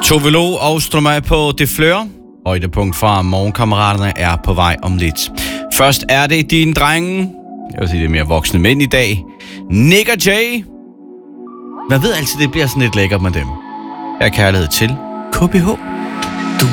Tove Lo og Stromae på Det Fleur. Højdepunkt fra Morgenkammeraterne er på vej om lidt. Først er det dine drenge. Jeg vil sige, det er mere voksne mænd i dag. Nick og Jay. Man ved altid, det bliver sådan lidt lækkert med dem. Her er kærlighed til KBH.